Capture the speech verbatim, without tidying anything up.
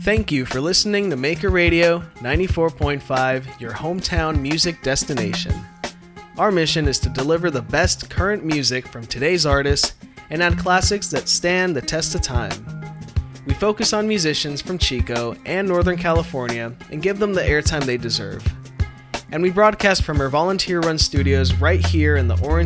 Thank you for listening to Maker Radio ninety-four point five, your hometown music destination. Our mission is to deliver the best current music from today's artists and add classics that stand the test of time. We focus on musicians from Chico and Northern California and give them the airtime they deserve. And we broadcast from our volunteer-run studios right here in the Orange